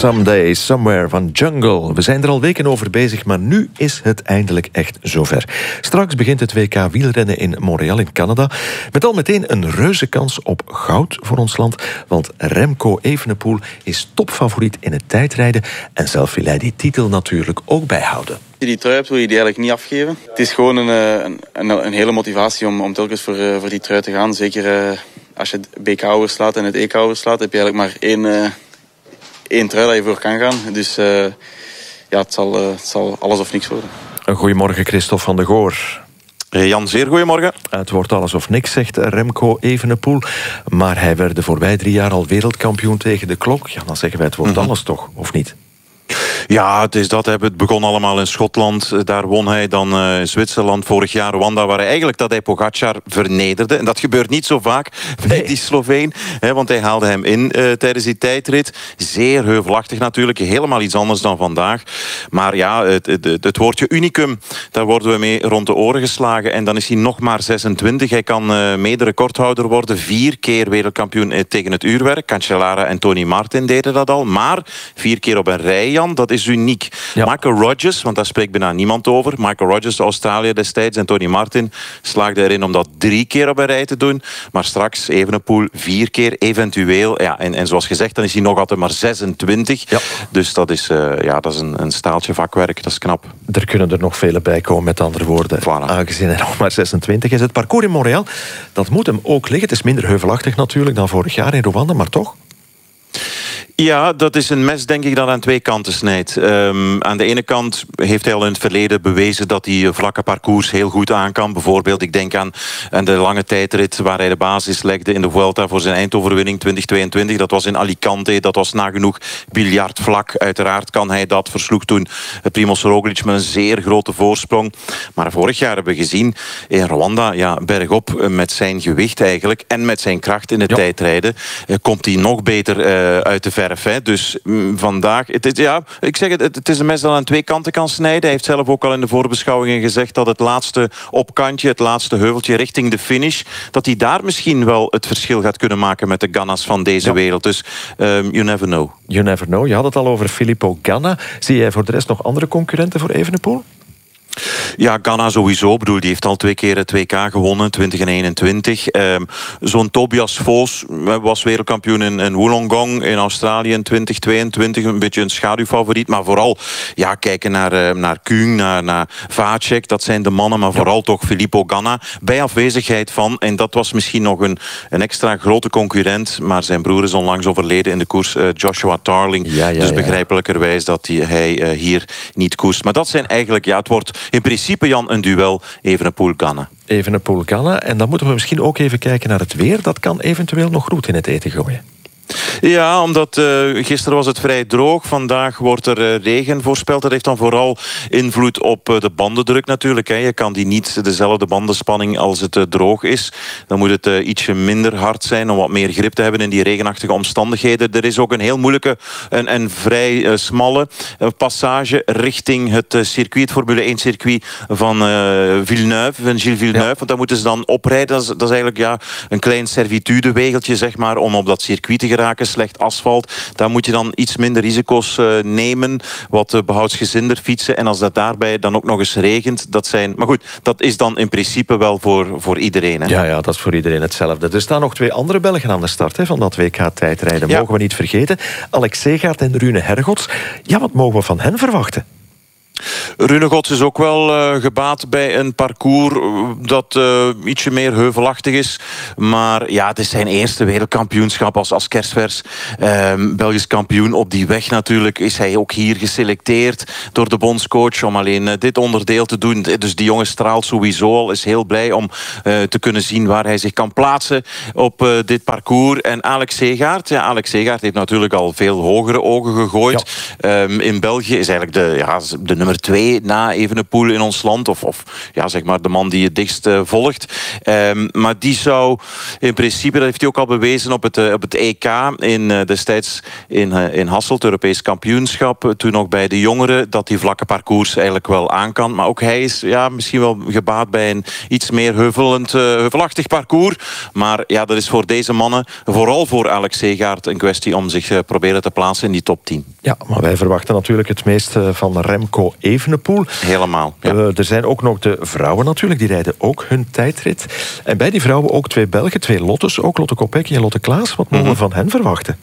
Someday, Somewhere van Jungle. We zijn er al weken over bezig, maar nu is het eindelijk echt zover. Straks begint het WK wielrennen in Montreal in Canada. Met al meteen een reuze kans op goud voor ons land. Want Remco Evenepoel is topfavoriet in het tijdrijden. En zelf wil hij die titel natuurlijk ook bijhouden. Als je die trui hebt, wil je die eigenlijk niet afgeven. Het is gewoon een hele motivatie om telkens voor die trui te gaan. Zeker als je het BK overslaat en het EK overslaat, heb je eigenlijk maar één trui dat je voor kan gaan. Dus het zal alles of niks worden. Een goedemorgen, Christophe van de Goor. Jan, zeer goedemorgen. Het wordt alles of niks, zegt Remco Evenepoel. Maar hij werd de voorbij 3 jaar al wereldkampioen tegen de klok. Ja, dan zeggen wij het wordt alles toch, of niet? Ja, het is dat. Het begon allemaal in Schotland. Daar won hij dan Zwitserland, vorig jaar Rwanda, waar hij eigenlijk Tadej Pogacar vernederde. En dat gebeurt niet zo vaak bij die Sloveen. Want hij haalde hem in tijdens die tijdrit. Zeer heuvelachtig natuurlijk. Helemaal iets anders dan vandaag. Maar ja, het woordje unicum, daar worden we mee rond de oren geslagen. En dan is hij nog maar 26. Hij kan mede-recordhouder worden. 4 keer wereldkampioen tegen het uurwerk. Cancellara en Tony Martin deden dat al. Maar 4 keer op een rij, Jan, dat is uniek. Ja. Michael Rogers, want daar spreekt bijna niemand over. Michael Rogers, de Australiër destijds, en Tony Martin slaagden erin om dat 3 keer op een rij te doen. Maar straks Evenepoel 4 keer, eventueel. Ja, en zoals gezegd, dan is hij nog altijd maar 26. Ja. Dus dat is een staaltje vakwerk, dat is knap. Er kunnen er nog vele bij komen, met andere woorden. Voilà. Aangezien hij nog maar 26 is. Het parcours in Montreal, dat moet hem ook liggen. Het is minder heuvelachtig natuurlijk dan vorig jaar in Rwanda, maar toch? Ja, dat is een mes, denk ik, dat aan 2 kanten snijdt. Aan de ene kant heeft hij al in het verleden bewezen dat hij vlakke parcours heel goed aan kan. Bijvoorbeeld, ik denk aan de lange tijdrit waar hij de basis legde in de Vuelta voor zijn eindoverwinning 2022. Dat was in Alicante, dat was nagenoeg biljartvlak. Uiteraard kan hij dat. Versloeg toen Primož Roglič met een zeer grote voorsprong. Maar vorig jaar hebben we gezien in Rwanda, bergop met zijn gewicht eigenlijk en met zijn kracht in het tijdrijden, komt hij nog beter uit de verf. Dus vandaag, het is een mes dat aan 2 kanten kan snijden. Hij heeft zelf ook al in de voorbeschouwingen gezegd dat het laatste opkantje, het laatste heuveltje richting de finish, dat hij daar misschien wel het verschil gaat kunnen maken met de Ganna's van deze wereld. Dus you never know. You never know. Je had het al over Filippo Ganna. Zie jij voor de rest nog andere concurrenten voor Evenepoel? Ja, Ganna sowieso. Die heeft al 2 keer het WK gewonnen, 20 en 21. Zo'n Tobias Foos was wereldkampioen in Wollongong in Australië in 2022. Een beetje een schaduwfavoriet. Maar vooral kijken naar Kuhn, naar Vacek. Dat zijn de mannen, maar vooral toch Filippo Ganna. Bij afwezigheid van, en dat was misschien nog een extra grote concurrent, maar zijn broer is onlangs overleden in de koers, Joshua Tarling. Dus begrijpelijkerwijs dat hij hier niet koerst. Maar dat zijn eigenlijk, het wordt in principe, Jan, een duel Evenepoel-Ganna. Evenepoel-Ganna. En dan moeten we misschien ook even kijken naar het weer. Dat kan eventueel nog roet in het eten gooien. Ja, omdat gisteren was het vrij droog. Vandaag wordt er regen voorspeld. Dat heeft dan vooral invloed op de bandendruk natuurlijk. Je kan die niet dezelfde bandenspanning als het droog is. Dan moet het ietsje minder hard zijn om wat meer grip te hebben in die regenachtige omstandigheden. Er is ook een heel moeilijke en vrij smalle passage richting het circuit, het Formule 1 circuit van Villeneuve, van Gilles Villeneuve. Want daar moeten ze dan oprijden. Dat is eigenlijk een klein servitudewegeltje, zeg maar, om op dat circuit te geraken, slecht asfalt. Daar moet je dan iets minder risico's nemen, wat behoudsgezinder fietsen. En als dat daarbij dan ook nog eens regent, maar goed, dat is dan in principe wel voor iedereen. Hè? Ja, dat is voor iedereen hetzelfde. Er staan nog 2 andere Belgen aan de start van dat WK-tijdrijden. Mogen we niet vergeten. Alex Segaert en Rune Hergots. Ja, wat mogen we van hen verwachten? Rune Gods is ook wel gebaat bij een parcours dat ietsje meer heuvelachtig is. Maar het is zijn eerste wereldkampioenschap als kerstvers. Belgisch kampioen op die weg natuurlijk. Is hij ook hier geselecteerd door de bondscoach om alleen dit onderdeel te doen. Dus die jongen straalt sowieso al. Is heel blij om te kunnen zien waar hij zich kan plaatsen op dit parcours. En Alex Segaert. Ja, Alex Segaert heeft natuurlijk al veel hogere ogen gegooid. In België is eigenlijk de nummer 2 2 na Evenepoel in ons land. Of ja, zeg maar de man die het dichtst volgt. Maar die zou in principe, dat heeft hij ook al bewezen op het EK destijds in Hasselt, het Europees kampioenschap. Toen nog bij de jongeren, dat die vlakke parcours eigenlijk wel aan kan. Maar ook hij is misschien wel gebaat bij een iets meer heuvelachtig parcours. Maar ja, dat is voor deze mannen, vooral voor Alex Segaert, een kwestie om zich proberen te plaatsen in die top 10. Ja, maar wij verwachten natuurlijk het meest van Remco Evenepoel. Helemaal. Ja. Er zijn ook nog de vrouwen natuurlijk, die rijden ook hun tijdrit. En bij die vrouwen ook 2 Belgen, 2 Lottes, ook Lotte Kopecky en Lotte Klaas. Wat mogen we van hen verwachten?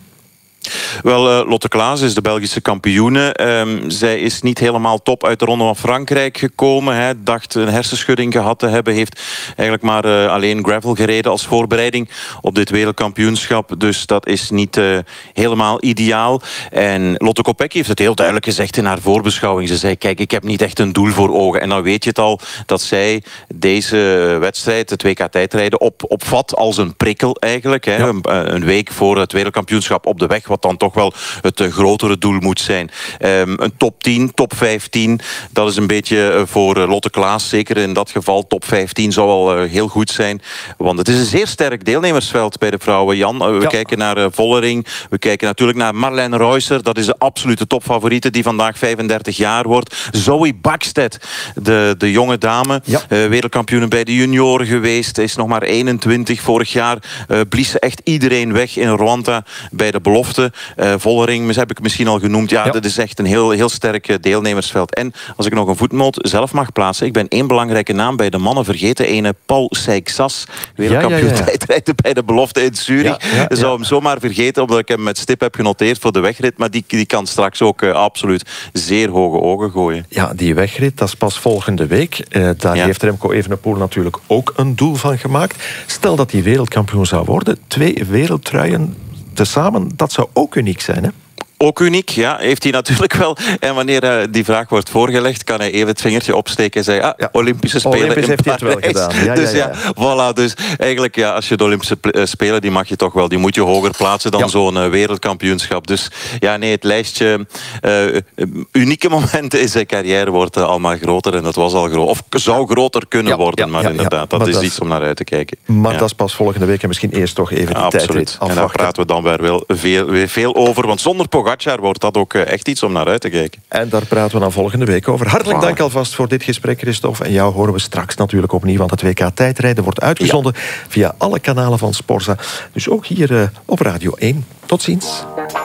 Wel, Lotte Klaas is de Belgische kampioene. Zij is niet helemaal top uit de Ronde van Frankrijk gekomen. Hij dacht een hersenschudding gehad te hebben. Heeft eigenlijk maar alleen gravel gereden als voorbereiding op dit wereldkampioenschap. Dus dat is niet helemaal ideaal. En Lotte Kopecky heeft het heel duidelijk gezegd in haar voorbeschouwing. Ze zei, kijk, ik heb niet echt een doel voor ogen. En dan weet je het al dat zij deze wedstrijd, het WK tijdrijden, opvat als een prikkel eigenlijk. Hè. Ja. Een week voor het wereldkampioenschap op de weg, wat dan toch wel het grotere doel moet zijn. Een top 10, top 15, dat is een beetje voor Lotte Klaas. Zeker in dat geval, top 15 zou wel heel goed zijn. Want het is een zeer sterk deelnemersveld bij de vrouwen, Jan. We kijken naar Vollering, we kijken natuurlijk naar Marlene Reusser. Dat is de absolute topfavoriete die vandaag 35 jaar wordt. Zoe Bäckstedt, de jonge dame, wereldkampioene bij de junioren geweest. Is nog maar 21. Vorig jaar blies ze echt iedereen weg in Rwanda bij de belofte. Vollering heb ik misschien al genoemd. Ja, dat is echt een heel sterk deelnemersveld. En als ik nog een voetnoot zelf mag plaatsen, ik ben één belangrijke naam bij de mannen vergeten. Ene Paul Seixas, wereldkampioen tijdrijden bij de belofte in Zurich. Ik zou hem zomaar vergeten, omdat ik hem met stip heb genoteerd voor de wegrit. Maar die kan straks ook absoluut zeer hoge ogen gooien. Ja, die wegrit, dat is pas volgende week. Daar heeft Remco Evenepoel natuurlijk ook een doel van gemaakt. Stel dat hij wereldkampioen zou worden, 2 wereldtruien tezamen, dat zou ook uniek zijn, hè? Ook uniek, ja, heeft hij natuurlijk wel. En wanneer die vraag wordt voorgelegd, kan hij even het vingertje opsteken en zeggen, Olympische Spelen Olympisch in Parijs. Heeft hij het wel gedaan. Dus voilà. Dus eigenlijk, als je de Olympische Spelen, die mag je toch wel, die moet je hoger plaatsen dan zo'n wereldkampioenschap. Dus het lijstje unieke momenten in zijn carrière wordt al maar groter. En dat was al groot. Of zou groter kunnen worden, maar inderdaad, dat is iets om naar uit te kijken. Maar dat is pas volgende week en misschien eerst toch even die tijdrit afwachten. En daar praten we dan weer veel over, want zonder Pogacar wordt dat ook echt iets om naar uit te kijken. En daar praten we dan volgende week over. Hartelijk dank alvast voor dit gesprek, Christophe. En jou horen we straks natuurlijk opnieuw, want het WK tijdrijden wordt uitgezonden via alle kanalen van Sporza. Dus ook hier op Radio 1. Tot ziens.